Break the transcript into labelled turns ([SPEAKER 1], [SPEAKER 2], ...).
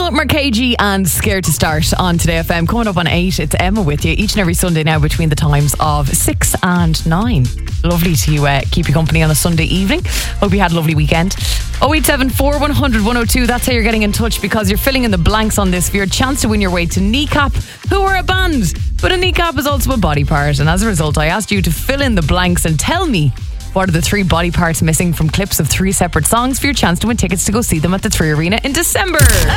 [SPEAKER 1] Daniel, Marcagi and Scared to Start on Today FM. Coming up on 8, it's Emma with you each and every Sunday now between the times of 6 and 9. Lovely to keep you company on a Sunday evening. Hope you had a lovely weekend. 0874 100 102. That's how you're getting in touch, because you're filling in the blanks on this for your chance to win your way to Kneecap, who are a band. But a kneecap is also a body part, and as a result I asked you to fill in the blanks and tell me what are the 3 body parts missing from clips of 3 separate songs for your chance to win tickets to go see them at the 3 Arena in December.